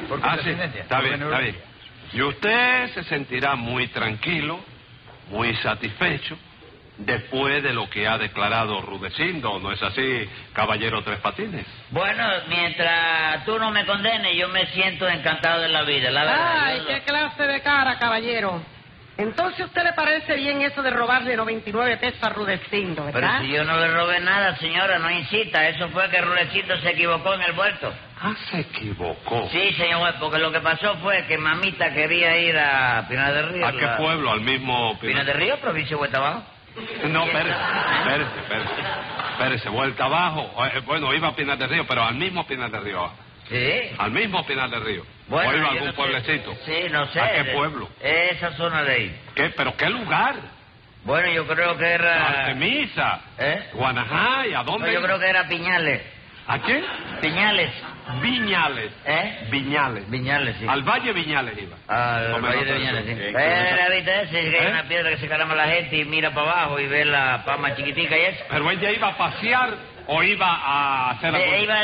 Sí, está bien, está bien. Y usted se sentirá muy tranquilo, muy satisfecho, después de lo que ha declarado Rudecindo, ¿no es así, caballero Tres Patines? Bueno, mientras tú no me condenes, yo me siento encantado de la vida, la verdad. Ay, qué clase de cara, caballero. Entonces, ¿a usted le parece bien eso de robarle 99 pesos a Rudecindo, verdad? Pero si yo no le robé nada, señora, no insista. Eso fue que Rudecindo se equivocó en el vuelto. Ah, se equivocó. Sí, señor juez, porque lo que pasó fue que mamita quería ir a Pinar del Río. ¿A qué pueblo? ¿Al mismo Pinar del Río, provincia de Vuelta Abajo? No, espérese, Vuelta Abajo. Bueno, iba a Pinar del Río, pero al mismo Pinar del Río. Sí. Al mismo Pinar del Río. Bueno, ¿O iba a yo algún no sé. pueblecito? Sí, no sé. ¿A qué pueblo? Esa zona de ahí. ¿Qué? ¿Pero qué lugar? Bueno, yo creo que era... Artemisa. Guanajay, ¿a dónde? No, yo creo que era Piñales. ¿A quién? Piñales. Viñales. Viñales. Viñales, sí. Al Valle Viñales iba. Al Valle de Viñales, sí. ¿Viste ese? Que hay una piedra que se calama la gente y mira para abajo y ve la palma chiquitica y eso. ¿Pero ella iba a pasear o iba a hacer algo? Iba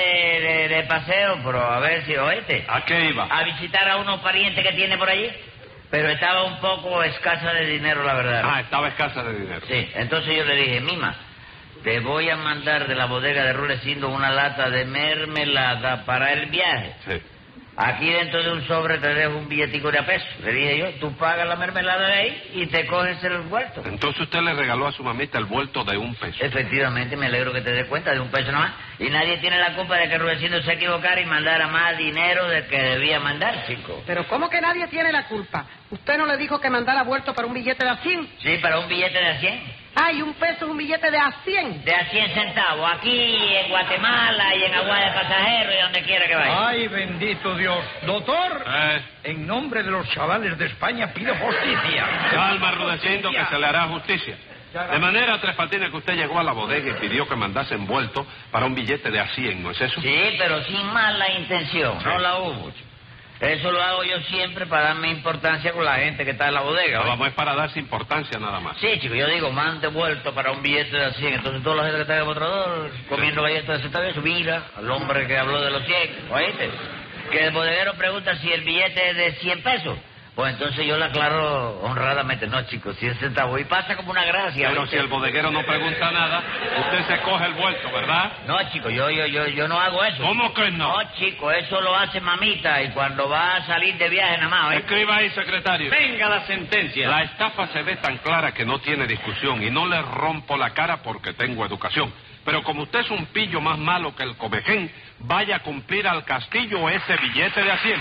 de paseo, pero a ver si oíste. ¿A qué iba? A visitar a unos parientes que tiene por allí. Pero estaba un poco escasa de dinero, la verdad. Ah, estaba escasa de dinero. Sí, entonces yo le dije, Mima, te voy a mandar de la bodega de Rudecindo una lata de mermelada para el viaje. Sí. Aquí dentro de un sobre te dejo un billetico de a peso. Le dije yo, tú pagas la mermelada de ahí y te coges el vuelto. Entonces usted le regaló a su mamita el vuelto de $1. Efectivamente, me alegro que te des cuenta, de $1 nomás. Y nadie tiene la culpa de que Rudecindo se equivocara y mandara más dinero del que debía mandar, chico. Pero ¿cómo que nadie tiene la culpa? ¿Usted no le dijo que mandara vuelto para un billete de a 100? Sí, para un billete de a 100. Ay, $1 es un billete de a 100. De a 100 centavos, aquí en Guatemala y en Agua de Pasajeros y donde quiera que vaya. Ay, bendito Dios. Doctor, en nombre de los chavales de España pido justicia. Calma, Rudecindo, que se le hará justicia. De manera, Tres Patines, que usted llegó a la bodega y pidió que mandase envuelto para un billete de a 100, ¿no es eso? Sí, pero sin mala intención, no la hubo. Eso lo hago yo siempre para darme importancia con la gente que está en la bodega. Vamos, es para darse importancia nada más. Sí, chico, yo digo, mande vuelto para un billete de 100. Entonces toda la gente que está en el mostrador comiendo galletas de centavos, mira al hombre que habló de los 100, ¿oíste? Que el bodeguero pregunta si el billete es de 100 pesos. Pues entonces yo le aclaro honradamente, no, chicos, 100 centavos. Y pasa como una gracia. Pero ¿oíste? si el bodeguero no pregunta nada, usted se coge el vuelto, ¿verdad? No, chico, yo no hago eso. ¿Cómo que no? No, chico, eso lo hace mamita y cuando va a salir de viaje nada más, ¿eh? Escriba ahí, secretario. Venga la sentencia. La estafa se ve tan clara que no tiene discusión y no le rompo la cara porque tengo educación. Pero como usted es un pillo más malo que el comején, vaya a cumplir al castillo ese billete de a 100.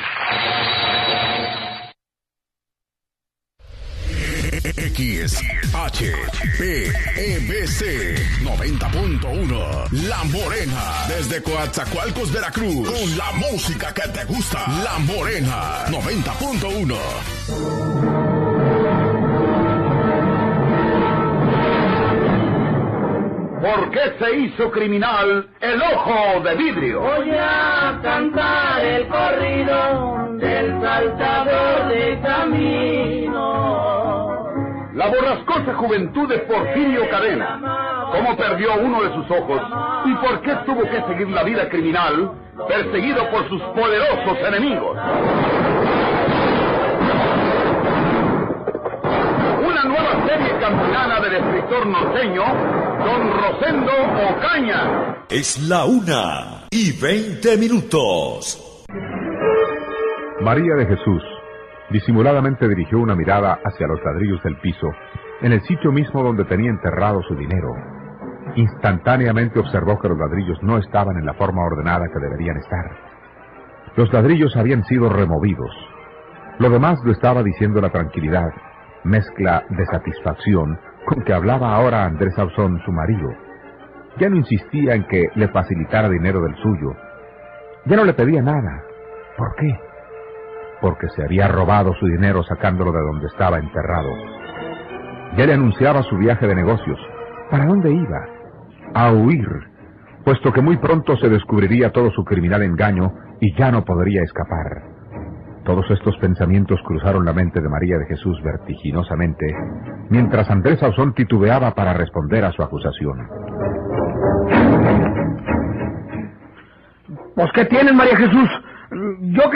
XHPEBC 90.1 La Morena, desde Coatzacoalcos, Veracruz, con la música que te gusta. La Morena 90.1. ¿Por qué se hizo criminal el ojo de vidrio? Voy a cantar el corrido del saltador de camino. La borrascosa juventud de Porfirio Cadena. ¿Cómo perdió uno de sus ojos? ¿Y por qué tuvo que seguir la vida criminal, perseguido por sus poderosos enemigos? Una nueva serie campilana del escritor norteño, Don Rosendo Ocaña. Es la 1:20. María de Jesús disimuladamente dirigió una mirada hacia los ladrillos del piso, en el sitio mismo donde tenía enterrado su dinero. Instantáneamente observó que los ladrillos no estaban en la forma ordenada que deberían estar. Los ladrillos habían sido removidos. Lo demás lo estaba diciendo la tranquilidad, mezcla de satisfacción, con que hablaba ahora Andrés Sauzón, su marido. Ya no insistía en que le facilitara dinero del suyo. Ya no le pedía nada. ¿Por qué? Porque se había robado su dinero sacándolo de donde estaba enterrado. Ya le anunciaba su viaje de negocios. ¿Para dónde iba? A huir, puesto que muy pronto se descubriría todo su criminal engaño y ya no podría escapar. Todos estos pensamientos cruzaron la mente de María de Jesús vertiginosamente, mientras Andrés Sauzón titubeaba para responder a su acusación. ¿Pues qué tienes, María Jesús? Yo